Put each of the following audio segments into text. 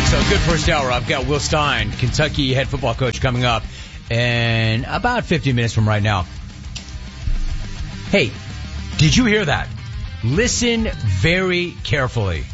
So good first hour. I've got Will Stein, Kentucky head football coach, coming up in about 50 minutes from right now. Hey, did you hear that? Listen very carefully.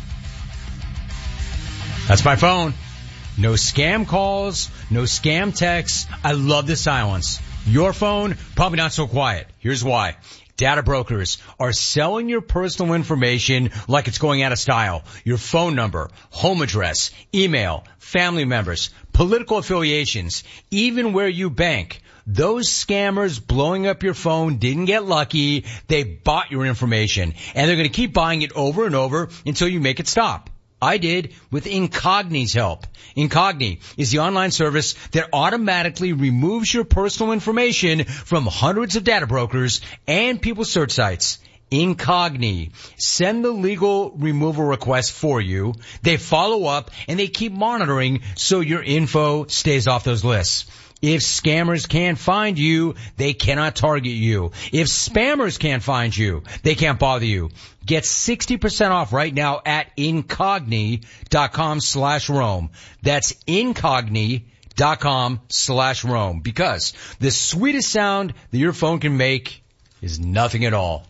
That's my phone. No scam calls, no scam texts. I love the silence. Your phone, probably not so quiet. Here's why. Data brokers are selling your personal information like it's going out of style. Your phone number, home address, email, family members, political affiliations, even where you bank. Those scammers blowing up your phone didn't get lucky. They bought your information, and they're going to keep buying it over and over until you make it stop. I did with Incogni's help. Incogni is the online service that automatically removes your personal information from hundreds of data brokers and people's search sites. Incogni send the legal removal request for you. They follow up and they keep monitoring so your info stays off those lists. If scammers can't find you, they cannot target you. If spammers can't find you, they can't bother you. Get 60% off right now at Incogni.com/Rome. That's Incogni.com/Rome. Because the sweetest sound that your phone can make is nothing at all.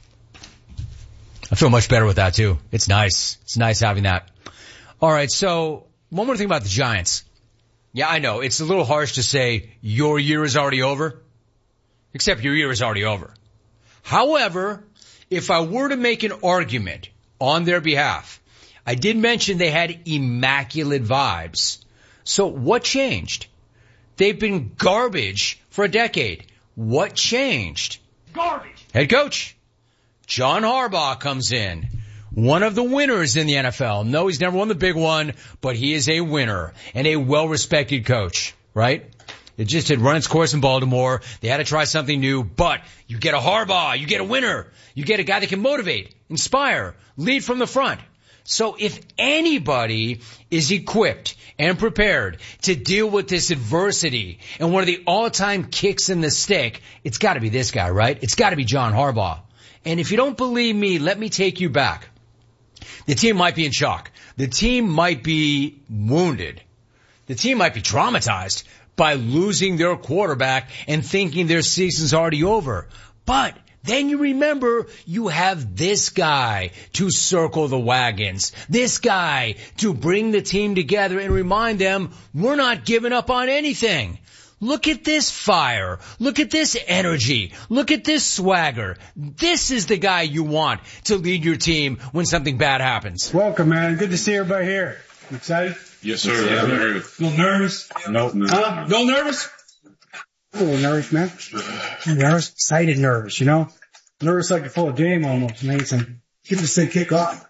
I feel much better with that too. It's nice. It's nice having that. All right. So one more thing about the Giants. Yeah, I know. It's a little harsh to say your year is already over. Except your year is already over. However, if I were to make an argument on their behalf, I did mention they had immaculate vibes. So what changed? They've been garbage for a decade. What changed? Garbage. Head coach John Harbaugh comes in. One of the winners in the NFL. No, he's never won the big one, but he is a winner and a well-respected coach, right? It just had run its course in Baltimore. They had to try something new, but you get a Harbaugh, you get a winner, you get a guy that can motivate, inspire, lead from the front. So if anybody is equipped and prepared to deal with this adversity and one of the all-time kicks in the stick, it's got to be this guy, right? It's got to be John Harbaugh. And if you don't believe me, let me take you back. The team might be in shock. The team might be wounded. The team might be traumatized by losing their quarterback and thinking their season's already over. But then you remember you have this guy to circle the wagons, this guy to bring the team together and remind them we're not giving up on anything. Look at this fire. Look at this energy. Look at this swagger. This is the guy you want to lead your team when something bad happens. Welcome, man. Good to see everybody here. You excited? Yes, sir. Yeah, man. A little nervous? Nope. Huh? No nervous? A little nervous, man. Nervous? Excited nervous, you know? Nervous like before a game almost, man. Get this thing kick off.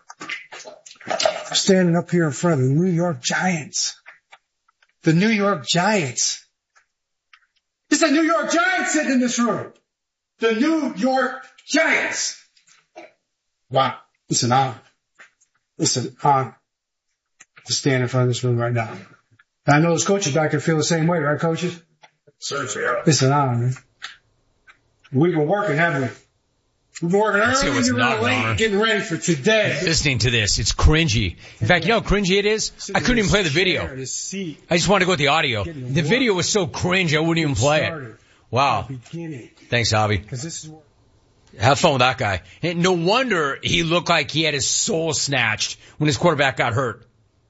I'm standing up here in front of the New York Giants. The New York Giants. It's the New York Giants sitting in this room. The New York Giants. Wow. It's an honor. It's an honor to stand in front of this room right now. And I know those coaches back there feel the same way, right, coaches? Sir, yeah. It's an honor, man. We've been working, haven't we? We've been working early and late, getting ready for today. Listening to this, it's cringy. In fact, you know how cringy it is? I couldn't even play the video. I just wanted to go with the audio. The video was so cringe, I wouldn't even play it. Wow. Thanks, Javi. Have fun with that guy. And no wonder he looked like he had his soul snatched when his quarterback got hurt.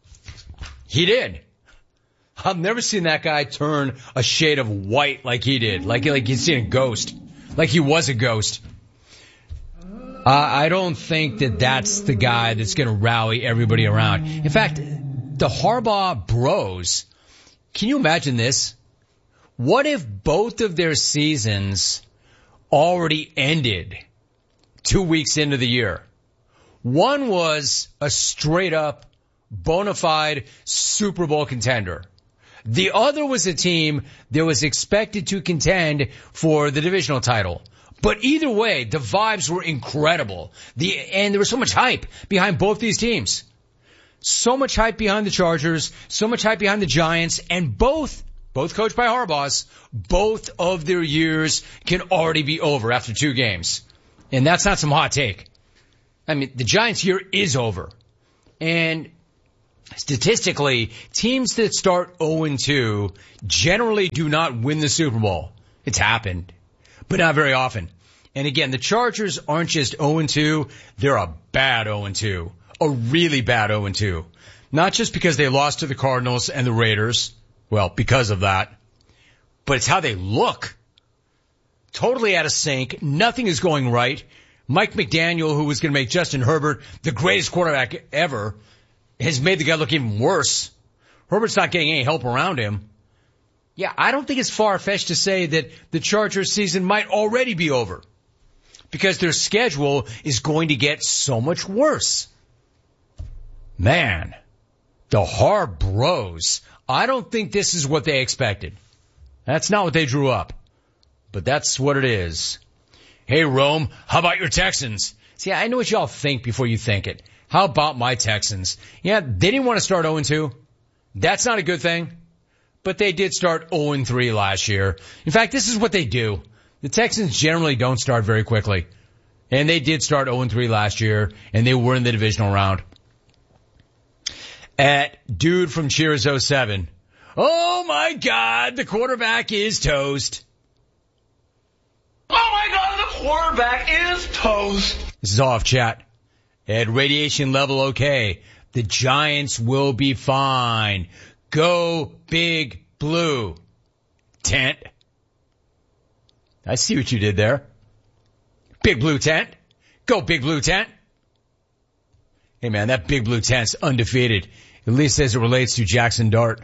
He did. I've never seen that guy turn a shade of white like he did. Like he'd seen a ghost. Like he was a ghost. I don't think that that's the guy that's going to rally everybody around. In fact, the Harbaugh bros, can you imagine this? What if both of their seasons already ended 2 weeks into the year? One was a straight up, bona fide Super Bowl contender. The other was a team that was expected to contend for the divisional title. But either way, the vibes were incredible. And there was so much hype behind both these teams. So much hype behind the Chargers, so much hype behind the Giants, and both coached by Harbaugh's, both of their years can already be over after 2 games. And that's not some hot take. I mean, the Giants' year is over. And Statistically, teams that start 0-2 generally do not win the Super Bowl. It's happened, but not very often. And again, the Chargers aren't just 0-2, they're a bad 0-2. A really bad 0-2. Not just because they lost to the Cardinals and the Raiders, well, because of that, but it's how they look. Totally out of sync, nothing is going right. Mike McDaniel, who was going to make Justin Herbert the greatest quarterback ever, has made the guy look even worse. Herbert's not getting any help around him. Yeah, I don't think it's far-fetched to say that the Chargers season might already be over because their schedule is going to get so much worse. Man, the Harbros, I don't think this is what they expected. That's not what they drew up, but that's what it is. Hey, Rome, how about your Texans? See, I know what y'all think before you think it. How about my Texans? Yeah, they didn't want to start 0-2. That's not a good thing. But they did start 0-3 last year. In fact, this is what they do. The Texans generally don't start very quickly. And they did start 0-3 last year, and they were in the divisional round. At Dude from Cheers 07. Oh my God, the quarterback is toast. Oh my God, the quarterback is toast. This is off chat. At Radiation Level OK, the Giants will be fine. Go Big Blue. Tent. I see what you did there. Big Blue Tent. Go Big Blue Tent. Hey man, that Big Blue Tent's undefeated, at least as it relates to Jackson Dart.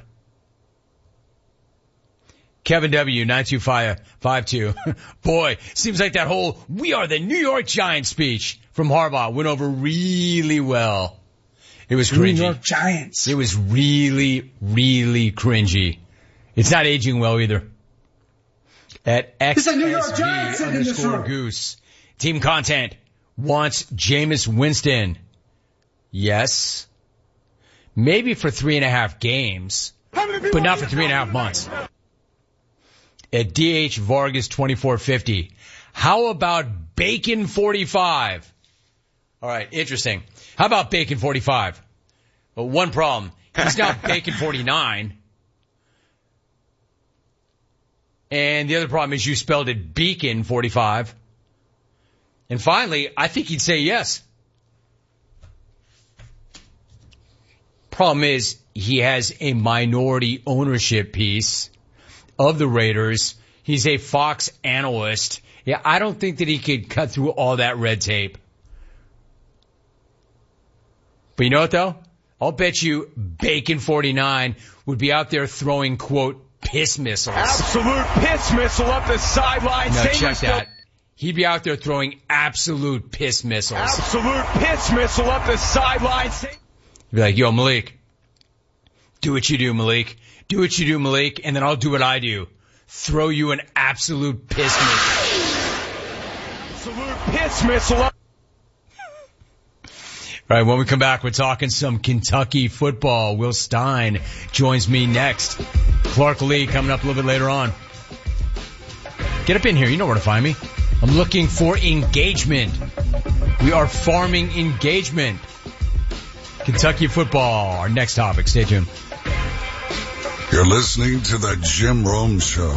Kevin W. 92552. Boy, seems like that whole "We are the New York Giants" speech from Harbaugh went over really well. It was cringy. New York Giants. It was really, really cringy. It's not aging well either. At XSV_Goose. Team Content wants Jameis Winston. Yes. Maybe for 3.5 games, but not for 3.5 months. At DH Vargas 2450. How about Bacon 45? All right, interesting. How about Bacon 45? Well, one problem. He's not Bacon 49. And the other problem is you spelled it Beacon 45. And finally, I think he'd say yes. Problem is, he has a minority ownership piece of the Raiders. He's a Fox analyst. Yeah, I don't think that he could cut through all that red tape. But you know what, though? I'll bet you Bacon 49 would be out there throwing, quote, piss missiles. Absolute piss missile up the sideline. No, check that. He'd be out there throwing absolute piss missiles. Absolute piss missile up the sideline. He'd be like, yo, Malik, do what you do, Malik. Do what you do, Malik, and then I'll do what I do. Throw you an absolute piss missile. Absolute piss missile up. All right, when we come back, we're talking some Kentucky football. Will Stein joins me next. Clark Lee coming up a little bit later on. Get up in here. You know where to find me. I'm looking for engagement. We are farming engagement. Kentucky football, our next topic. Stay tuned. You're listening to the Jim Rome Show.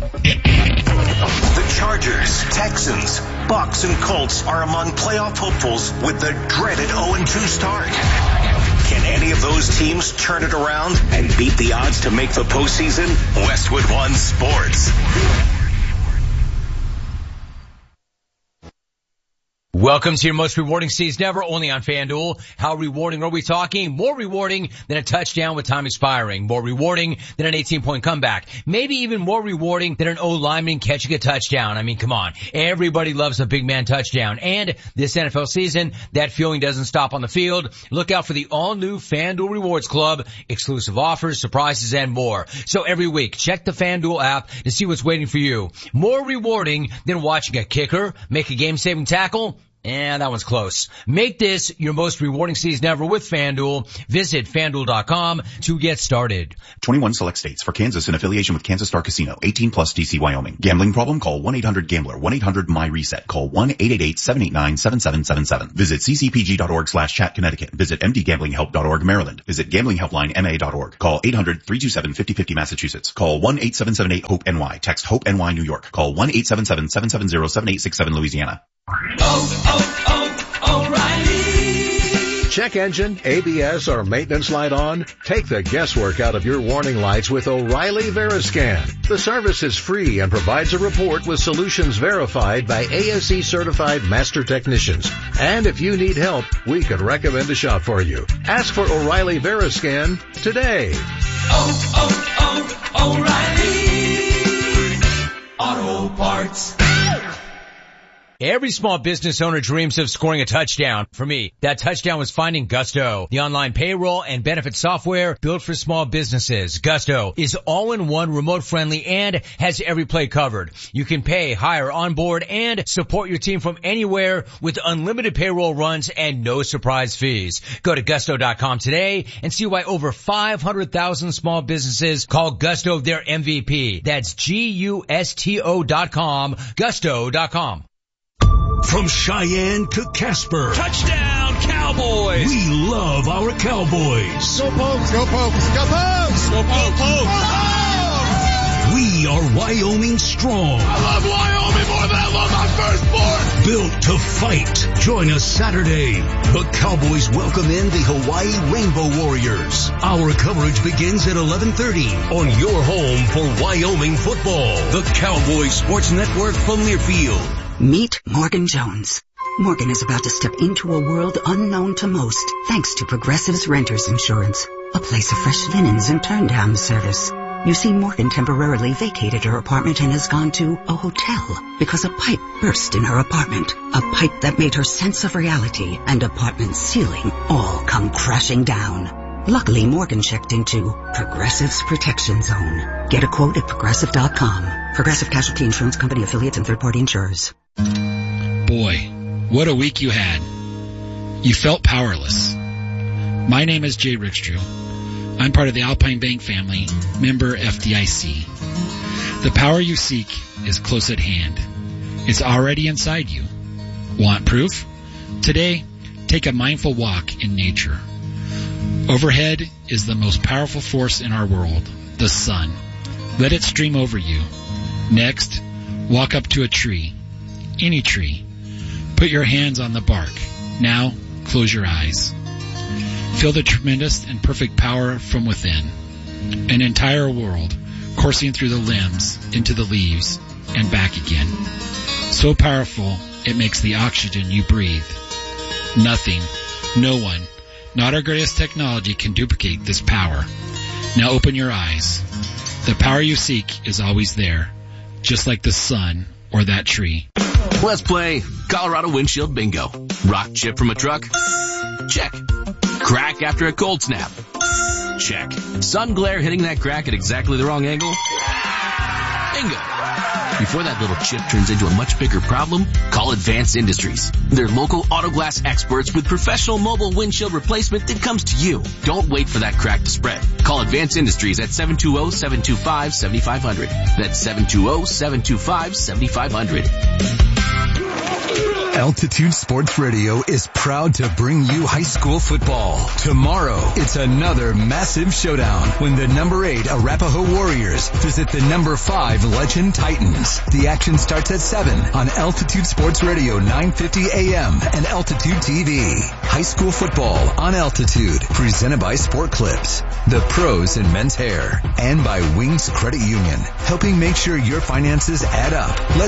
The Chargers, Texans, Bucks, and Colts are among playoff hopefuls with the dreaded 0-2 start. Can any of those teams turn it around and beat the odds to make the postseason? Westwood One Sports. Welcome to your most rewarding season ever, only on FanDuel. How rewarding are we talking? More rewarding than a touchdown with time expiring. More rewarding than an 18-point comeback. Maybe even more rewarding than an O-lineman catching a touchdown. I mean, come on. Everybody loves a big man touchdown. And this NFL season, that feeling doesn't stop on the field. Look out for the all-new FanDuel Rewards Club. Exclusive offers, surprises, and more. So every week, check the FanDuel app to see what's waiting for you. More rewarding than watching a kicker make a game-saving tackle And that one's close. Make this your most rewarding season ever with FanDuel. Visit FanDuel.com to get started. 21 select states. For Kansas in affiliation with Kansas Star Casino. 18 plus DC, Wyoming. Gambling problem? Call 1-800-GAMBLER. 1-800-MY-RESET. Call 1-888-789-7777. Visit ccpg.org/chat Connecticut. Visit mdgamblinghelp.org Maryland. Visit gamblinghelplinema.org. Call 800-327-5050 Massachusetts. Call 1-8778-HOPE-NY. Text HOPE-NY New York. Call 1-877-770-7867 Louisiana. O'Reilly. Check engine, ABS, or maintenance light on? Take the guesswork out of your warning lights with O'Reilly Veriscan. The service is free and provides a report with solutions verified by ASE certified master technicians. And if you need help, we can recommend a shop for you. Ask for O'Reilly Veriscan today. O'Reilly Auto Parts. Every small business owner dreams of scoring a touchdown. For me, that touchdown was finding Gusto, the online payroll and benefit software built for small businesses. Gusto is all-in-one, remote-friendly, and has every play covered. You can pay, hire, onboard, and support your team from anywhere with unlimited payroll runs and no surprise fees. Go to Gusto.com today and see why over 500,000 small businesses call Gusto their MVP. That's Gusto.com, Gusto.com. From Cheyenne to Casper. Touchdown, Cowboys! We love our Cowboys. Go Pokes! Go Pokes! Go Pokes! Go Pokes! We are Wyoming strong. I love Wyoming more than I love my firstborn. Built to fight. Join us Saturday. The Cowboys welcome in the Hawaii Rainbow Warriors. Our coverage begins at 11:30 on your home for Wyoming football. The Cowboys Sports Network from Learfield. Meet Morgan Jones. Morgan is about to step into a world unknown to most thanks to Progressive's Renters Insurance, a place of fresh linens and turn-down service. You see, Morgan temporarily vacated her apartment and has gone to a hotel because a pipe burst in her apartment. A pipe that made her sense of reality and apartment ceiling all come crashing down. Luckily, Morgan checked into Progressive's Protection Zone. Get a quote at Progressive.com. Progressive Casualty Insurance Company, affiliates, and third-party insurers. Boy, what a week you had. You felt powerless. My name is Jay Rickstrew. I'm part of the Alpine Bank family, member FDIC. The power you seek is close at hand. It's already inside you. Want proof? Today, take a mindful walk in nature. Overhead is the most powerful force in our world, the sun. Let it stream over you. Next, walk up to a tree. Any tree. Put your hands on the bark. Now, close your eyes. Feel the tremendous and perfect power from within. An entire world coursing through the limbs, into the leaves, and back again. So powerful, it makes the oxygen you breathe. Nothing, no one, not our greatest technology can duplicate this power. Now open your eyes. The power you seek is always there, just like the sun or that tree. Let's play Colorado Windshield Bingo. Rock chip from a truck? Check. Crack after a cold snap? Check. Sun glare hitting that crack at exactly the wrong angle? Bingo. Before that little chip turns into a much bigger problem, call Advanced Industries. They're local auto glass experts with professional mobile windshield replacement that comes to you. Don't wait for that crack to spread. Call Advanced Industries at 720-725-7500. That's 720-725-7500. Altitude Sports Radio is proud to bring you high school football. Tomorrow, it's another massive showdown when the number 8 Arapahoe Warriors visit the number 5 Legend Titans. The action starts at 7 on Altitude Sports Radio 950 AM and Altitude TV. High school football on Altitude, presented by Sport Clips, the pros in men's hair, and by Wings Credit Union, helping make sure your finances add up. Let